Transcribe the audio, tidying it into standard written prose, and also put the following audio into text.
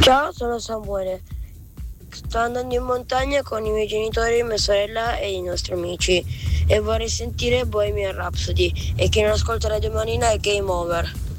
Ciao, sono Samuele. Sto andando in montagna con i miei genitori, mia sorella e i nostri amici e vorrei sentire Bohemian Rhapsody e chi non ascolta Radio Marina è Game Over.